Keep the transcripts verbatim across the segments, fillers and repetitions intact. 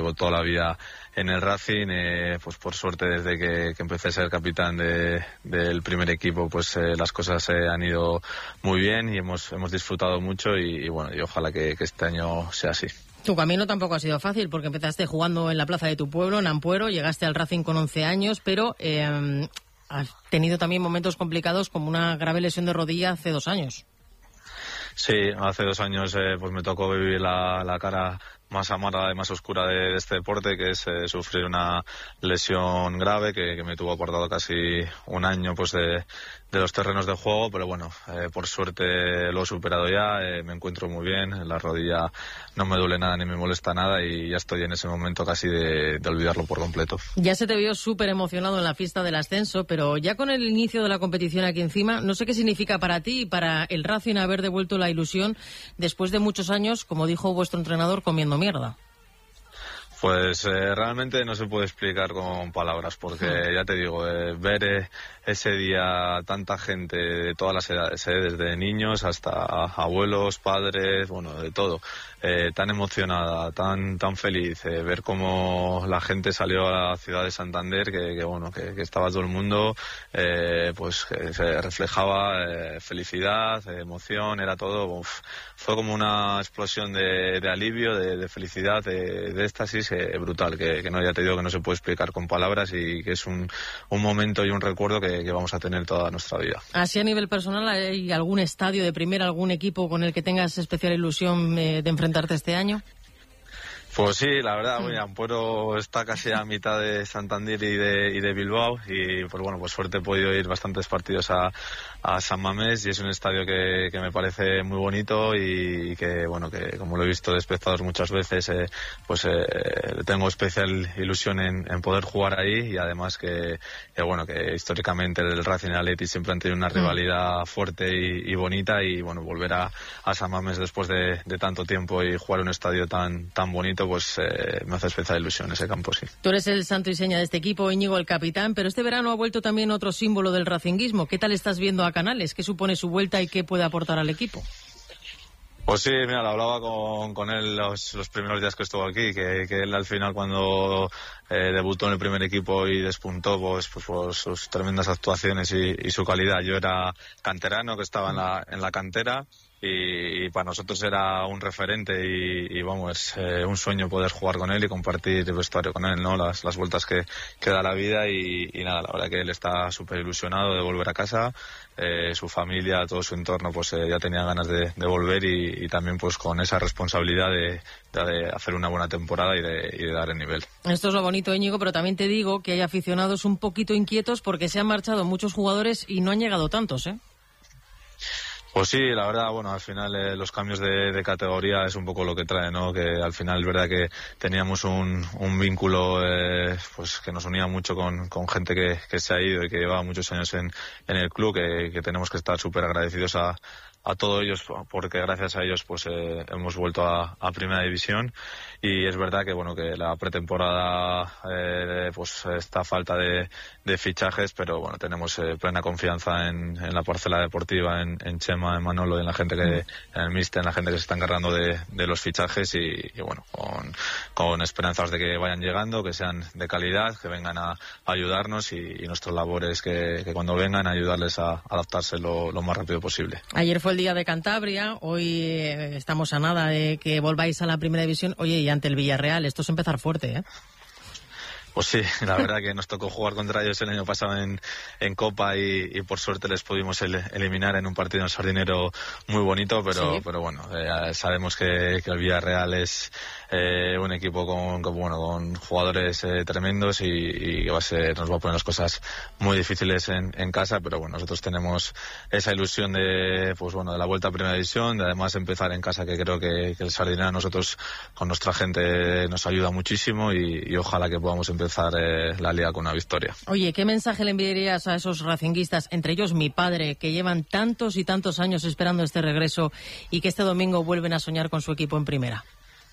llevo toda la vida en el Racing, eh, pues por suerte desde que, que empecé a ser capitán de, del primer equipo, pues eh, las cosas eh, han ido muy bien y hemos, hemos disfrutado mucho y, y bueno, y ojalá que, que este año sea así. Tu camino tampoco ha sido fácil porque empezaste jugando en la plaza de tu pueblo, en Ampuero, llegaste al Racing con once años, pero eh, has tenido también momentos complicados como una grave lesión de rodilla hace dos años. Sí, hace dos años eh, pues me tocó vivir la, la cara más amarga y más oscura de, de este deporte, que es eh, sufrir una lesión grave que, que me tuvo apartado casi un año pues de, de los terrenos de juego, pero bueno, eh, por suerte lo he superado ya, eh, me encuentro muy bien, la rodilla no me duele nada ni me molesta nada y ya estoy en ese momento casi de, de olvidarlo por completo. Ya se te vio súper emocionado en la fiesta del ascenso, pero ya con el inicio de la competición aquí encima, no sé qué significa para ti y para el Racing haber devuelto la ilusión después de muchos años, como dijo vuestro entrenador, comiendo mierda. Pues eh, realmente no se puede explicar con palabras, porque ya te digo, eh, ver eh, ese día tanta gente de todas las edades, eh, desde niños hasta abuelos, padres, bueno, de todo, eh, tan emocionada, tan tan feliz, eh, ver cómo la gente salió a la ciudad de Santander, que, que bueno, que, que estaba todo el mundo, eh, pues que se reflejaba eh, felicidad, eh, emoción, era todo, uf, fue como una explosión de, de alivio, de, de felicidad, de, de éxtasis eh, brutal, que, que no, ya te digo que no se puede explicar con palabras y que es un, un momento y un recuerdo que, que vamos a tener toda nuestra vida. Así a nivel personal, ¿hay algún estadio de primera, algún equipo con el que tengas especial ilusión eh, de enfrentarte este año? Pues sí, la verdad, mm. Ampuero está casi a mitad de Santander y de, y de Bilbao y pues bueno, pues suerte he podido ir bastantes partidos a, a San Mamés y es un estadio que, que me parece muy bonito y que bueno, que como lo he visto de espectadores muchas veces, eh, pues eh, tengo especial ilusión en, en poder jugar ahí y además que, que bueno, que históricamente el Racing y el Athletic siempre han tenido una rivalidad mm. fuerte y, y bonita y bueno, volver a, a San Mamés después de, de tanto tiempo y jugar un estadio tan, tan bonito, pues eh, me hace especial ilusión ese campo, sí. Tú eres el santo y seña de este equipo, Íñigo, el capitán, pero este verano ha vuelto también otro símbolo del racinguismo. ¿Qué tal estás viendo a Canales? ¿Qué supone su vuelta y qué puede aportar al equipo? Pues sí, mira, lo hablaba con, con él los, los primeros días que estuvo aquí, que, que él al final cuando eh, debutó en el primer equipo y despuntó pues, pues por sus tremendas actuaciones y, y su calidad. Yo era canterano, que estaba en la, en la cantera y, y para nosotros era un referente y, y vamos, es eh, un sueño poder jugar con él y compartir el vestuario con él, ¿no? Las, las vueltas que, que da la vida y, y nada, la verdad que él está súper ilusionado de volver a casa. Eh, su familia, todo su entorno, pues eh, ya tenía ganas de, de volver y, y también pues con esa responsabilidad de, de, de hacer una buena temporada y de, y de dar el nivel. Esto es lo bonito, Íñigo, pero también te digo que hay aficionados un poquito inquietos porque se han marchado muchos jugadores y no han llegado tantos, ¿eh? Pues sí, la verdad, bueno, al final eh, los cambios de, de categoría es un poco lo que trae, ¿no? Que al final es verdad que teníamos un, un vínculo eh, pues que nos unía mucho con, con gente que, que se ha ido y que llevaba muchos años en, en el club, que, que tenemos que estar súper agradecidos a, a todos ellos porque gracias a ellos pues eh, hemos vuelto a, a Primera División y es verdad que bueno que la pretemporada eh, pues está a falta de, de fichajes, pero bueno, tenemos eh, plena confianza en, en la parcela deportiva, en, en Chema, en Manolo, en la gente que, en el míster, en la gente que se está encargando de, de los fichajes y, y bueno, con, con esperanzas de que vayan llegando, que sean de calidad, que vengan a, a ayudarnos y, y nuestra labor es que, que cuando vengan ayudarles a adaptarse lo, lo más rápido posible. Ayer fue el día de Cantabria, hoy eh, estamos a nada de que volváis a la Primera División. Oye, y ante el Villarreal, esto es empezar fuerte, ¿eh? Pues sí, la verdad que nos tocó jugar contra ellos el año pasado en, en Copa y, y por suerte les pudimos el, eliminar en un partido en Sardinero muy bonito, pero, sí. pero bueno, eh, sabemos que, que el Villarreal es eh, un equipo con, con, bueno, con jugadores eh, tremendos y, y que va a ser, nos va a poner las cosas muy difíciles en, en casa, pero bueno, nosotros tenemos esa ilusión de, pues bueno, de la vuelta a Primera División, de además empezar en casa, que creo que, que el Sardinero a nosotros con nuestra gente nos ayuda muchísimo y, y ojalá que podamos empezar Eh, la liga con una victoria. Oye, ¿qué mensaje le enviarías a esos racinguistas, entre ellos mi padre, que llevan tantos y tantos años esperando este regreso y que este domingo vuelven a soñar con su equipo en primera?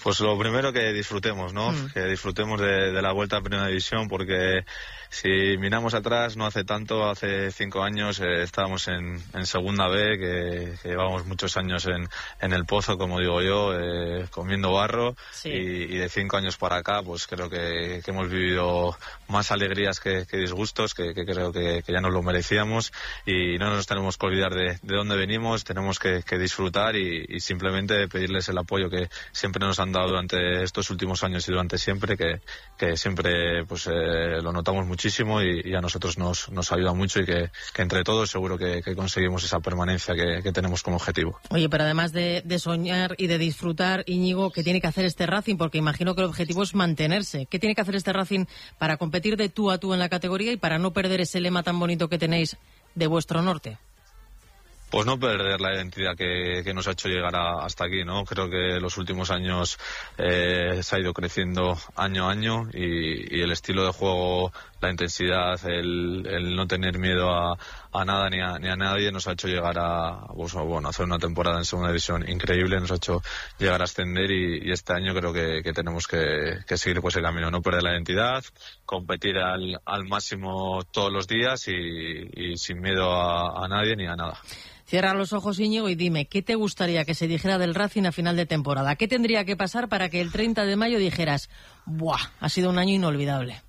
Pues lo primero que disfrutemos, ¿no? Mm. Que disfrutemos de, de la vuelta a Primera División, porque si miramos atrás, no hace tanto, hace cinco años eh, estábamos en, en Segunda B, que, que llevamos muchos años en, en el pozo, como digo yo, eh, comiendo barro, sí. y, y de cinco años para acá, pues creo que, que hemos vivido más alegrías que, que disgustos, que, que creo que, que ya nos lo merecíamos, y no nos tenemos que olvidar de, de dónde venimos, tenemos que, que disfrutar y, y simplemente pedirles el apoyo que siempre nos han dado durante estos últimos años y durante siempre, que, que siempre pues eh, lo notamos muchísimo y, y a nosotros nos, nos ayuda mucho, y que, que entre todos seguro que, que conseguimos esa permanencia que, que tenemos como objetivo. Oye, pero además de, de soñar y de disfrutar, Íñigo, ¿qué tiene que hacer este Racing? Porque imagino que el objetivo es mantenerse. ¿Qué tiene que hacer este Racing para competir de tú a tú en la categoría y para no perder ese lema tan bonito que tenéis de vuestro norte? Pues no perder la identidad que, que nos ha hecho llegar a, hasta aquí, ¿no? Creo que los últimos años eh, se ha ido creciendo año a año, y, y el estilo de juego, la intensidad, el, el no tener miedo a, a nada ni a, ni a nadie nos ha hecho llegar a, pues, bueno, hacer una temporada en Segunda División increíble, nos ha hecho llegar a ascender, y, y este año creo que, que tenemos que, que seguir pues el camino, no perder la identidad, competir al, al máximo todos los días y, y sin miedo a, a nadie ni a nada. Cierra los ojos, Íñigo, y dime, ¿qué te gustaría que se dijera del Racing a final de temporada? ¿Qué tendría que pasar para que el treinta de mayo dijeras, ¡buah, ha sido un año inolvidable?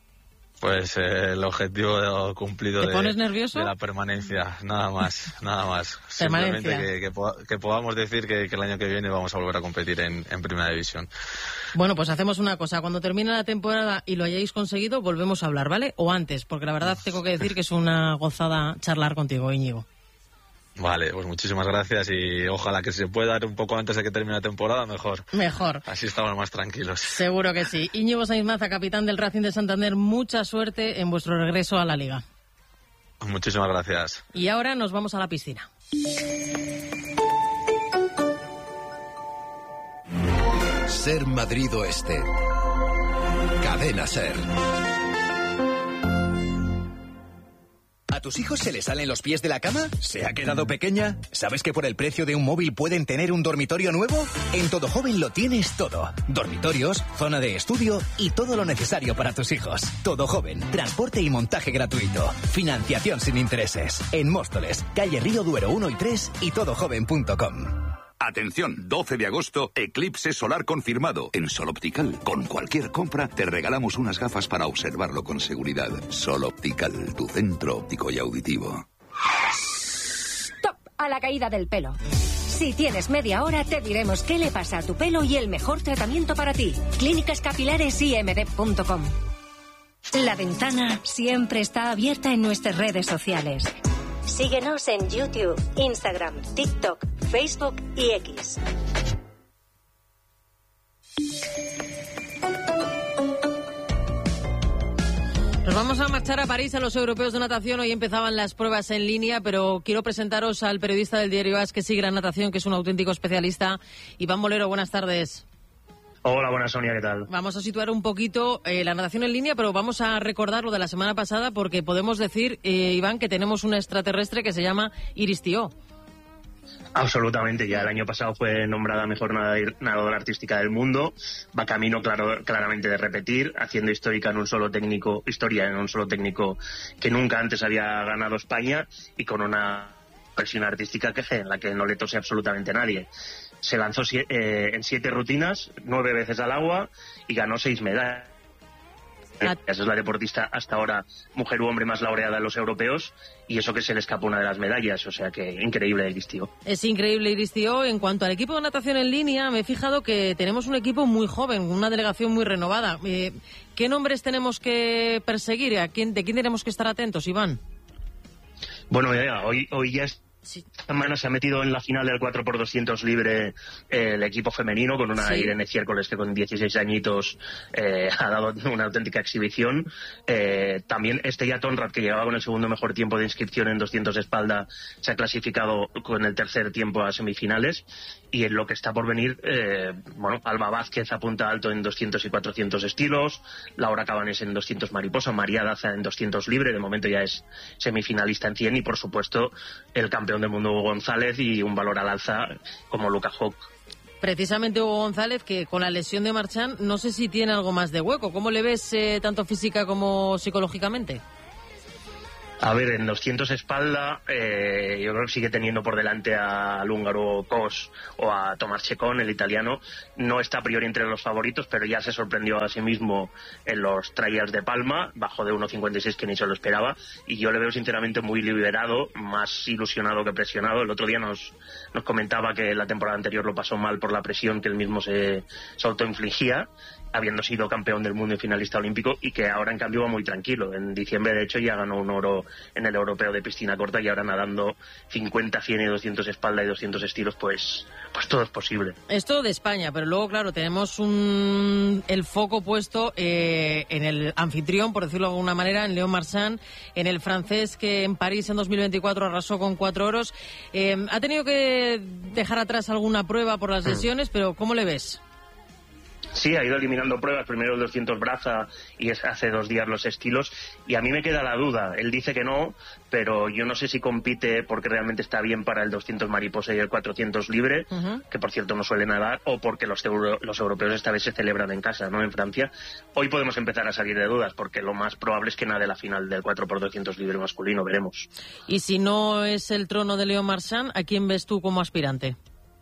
Pues eh, el objetivo cumplido ¿Te pones nervioso? de la permanencia, nada más, nada más. Simplemente que, que, que podamos decir que, que el año que viene vamos a volver a competir en, en Primera División. Bueno, pues hacemos una cosa, cuando termine la temporada y lo hayáis conseguido, volvemos a hablar, ¿vale? O antes, porque la verdad tengo que decir que es una gozada charlar contigo, Íñigo. Vale, pues muchísimas gracias, y ojalá que se pueda dar un poco antes de que termine la temporada, mejor. Mejor. Así estamos más tranquilos. Seguro que sí. Íñigo Sainz Maza, capitán del Racing de Santander, mucha suerte en vuestro regreso a la Liga. Muchísimas gracias. Y ahora nos vamos a la piscina. Ser Madrid Oeste. Cadena Ser. ¿A tus hijos se les salen los pies de la cama? ¿Se ha quedado pequeña? ¿Sabes que por el precio de un móvil pueden tener un dormitorio nuevo? En Todo Joven lo tienes todo. Dormitorios, zona de estudio y todo lo necesario para tus hijos. Todo Joven, transporte y montaje gratuito. Financiación sin intereses. En Móstoles, calle Río Duero uno y tres y todo joven punto com. Atención, doce de agosto, eclipse solar confirmado. En Sol Optical, con cualquier compra, te regalamos unas gafas para observarlo con seguridad. Sol Optical, tu centro óptico y auditivo. ¡Stop! A la caída del pelo. Si tienes media hora, te diremos qué le pasa a tu pelo y el mejor tratamiento para ti. Clínicas Capilares I M D punto com. La ventana siempre está abierta en nuestras redes sociales. Síguenos en YouTube, Instagram, TikTok, Facebook y X. Nos vamos a marchar a París, a los europeos de natación. Hoy empezaban las pruebas en línea, pero quiero presentaros al periodista del diario AS que sigue la natación, que es un auténtico especialista. Iván Molero, buenas tardes. Hola, buenas, Sonia, ¿qué tal? Vamos a situar un poquito eh, la natación en línea, pero vamos a recordar lo de la semana pasada, porque podemos decir, eh, Iván, que tenemos una extraterrestre que se llama Iris Tió. Absolutamente, ya el año pasado fue nombrada mejor nadadora artística del mundo, va camino claro, claramente de repetir, haciendo histórica en un solo técnico, historia en un solo técnico que nunca antes había ganado España, y con una versión artística que en la que no le tose absolutamente nadie. Se lanzó eh, en siete rutinas, nueve veces al agua, y ganó seis medallas. Esa es la deportista hasta ahora, mujer u hombre, más laureada en los europeos, y eso que se le escapó una de las medallas, o sea que increíble Iris Tió. Es increíble Iris Tió. En cuanto al equipo de natación en línea, me he fijado que tenemos un equipo muy joven, una delegación muy renovada. Eh, ¿Qué nombres tenemos que perseguir? ¿A quién, ¿De quién tenemos que estar atentos, Iván? Bueno, ya, hoy, hoy ya es... Sí. Esta semana se ha metido en la final del cuatro por doscientos libre eh, el equipo femenino, con una sí. Irene Ciércoles que con dieciséis añitos eh, ha dado una auténtica exhibición. Eh, también Estella Tonrat, que llegaba con el segundo mejor tiempo de inscripción en doscientos de espalda, se ha clasificado con el tercer tiempo a semifinales. Y en lo que está por venir, eh, bueno, Alba Vázquez apunta alto en doscientos y cuatrocientos estilos, Laura Cabanes en doscientos mariposa, María Daza en doscientos libre, de momento ya es semifinalista en cien, y por supuesto el campeón del mundo Hugo González, y un valor al alza como Luca Hawk. precisamente Hugo González, que con la lesión de Marchand no sé si tiene algo más de hueco. ¿Cómo le ves eh, tanto física como psicológicamente? A ver, en doscientos espalda, eh, yo creo que sigue teniendo por delante al húngaro Kos o a Tomás Checón, el italiano. No está a priori entre los favoritos, pero ya se sorprendió a sí mismo en los trials de Palma, bajo de uno cincuenta y seis, que ni se lo esperaba. Y yo le veo sinceramente muy liberado, más ilusionado que presionado. El otro día nos, nos comentaba que la temporada anterior lo pasó mal por la presión que él mismo se, se autoinfligía, habiendo sido campeón del mundo y finalista olímpico, y que ahora en cambio va muy tranquilo. En diciembre de hecho ya ganó un oro en el europeo de piscina corta, y ahora nadando cincuenta, cien y doscientos espalda y doscientos estilos, pues pues todo es posible. Esto de España, pero luego claro, tenemos un el foco puesto eh, en el anfitrión, por decirlo de alguna manera, en Léon Marchand, en el francés que en París en dos mil veinticuatro arrasó con cuatro oros. Eh, ha tenido que dejar atrás alguna prueba por las lesiones, pero ¿cómo le ves? Sí, ha ido eliminando pruebas, primero el doscientos braza y es hace dos días los estilos, y a mí me queda la duda. Él dice que no, pero yo no sé si compite porque realmente está bien para el doscientos mariposa y el cuatrocientos libre, uh-huh. que por cierto no suele nadar, o porque los, euro, los europeos esta vez se celebran en casa, ¿no? En Francia. Hoy podemos empezar a salir de dudas, porque lo más probable es que nade la final del cuatro por doscientos libre masculino, veremos. Y si no es el trono de Léon Marchand, ¿a quién ves tú como aspirante?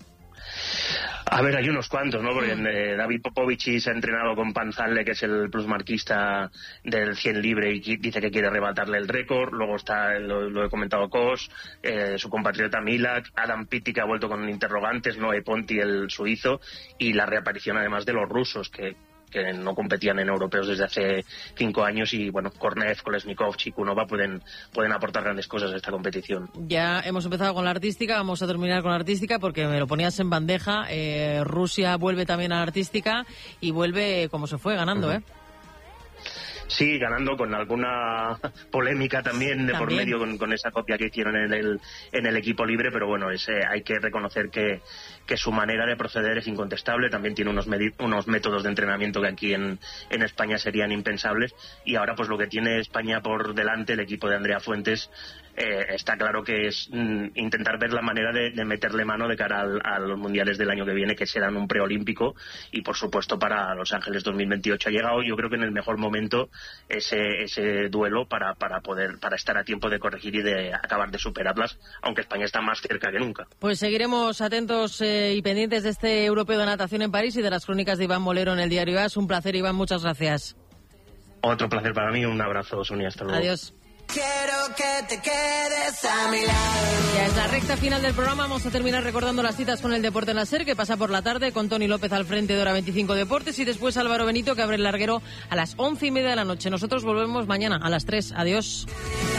A ver, hay unos cuantos, ¿no? Porque eh, David Popovici se ha entrenado con Panzale, que es el plusmarquista del cien libre, y dice que quiere arrebatarle el récord. Luego está, lo, lo he comentado, Kos, eh, su compatriota Milak, Adam Pitti, que ha vuelto con interrogantes, Noé Ponti, el suizo, y la reaparición además de los rusos, que que no competían en europeos desde hace cinco años, y bueno, Kornev, Kolesnikov, Chikunova pueden, pueden aportar grandes cosas a esta competición. Ya hemos empezado con la artística, vamos a terminar con la artística porque me lo ponías en bandeja. eh, Rusia vuelve también a la artística y vuelve como se fue, ganando, uh-huh. ¿eh? Sí, ganando con alguna polémica también de ¿También? por medio con, con esa copia que hicieron en el, en el equipo libre, pero bueno, ese, hay que reconocer que, que su manera de proceder es incontestable. También tiene unos, medi- unos métodos de entrenamiento que aquí en, en España serían impensables, y ahora pues lo que tiene España por delante, el equipo de Andrea Fuentes, eh, está claro que es mm, intentar ver la manera de, de meterle mano de cara al, a los mundiales del año que viene, que serán un preolímpico, y por supuesto para Los Ángeles dos mil veintiocho. Ha llegado, yo creo que en el mejor momento, ese ese duelo para para poder para estar a tiempo de corregir y de acabar de superarlas, aunque España está más cerca que nunca. Pues seguiremos atentos eh, y pendientes de este europeo de natación en París y de las crónicas de Iván Molero en el diario AS. Un placer, Iván, muchas gracias. Otro placer para mí, un abrazo, Sonia, hasta luego. Adiós. Quiero que te quedes a mi lado. Ya es la recta final del programa. Vamos a terminar recordando las citas con el Deporte en la SER, que pasa por la tarde con Tony López al frente de Hora veinticinco Deportes, y después Álvaro Benito, que abre el larguero a las once y media de la noche. Nosotros volvemos mañana a las tres. Adiós.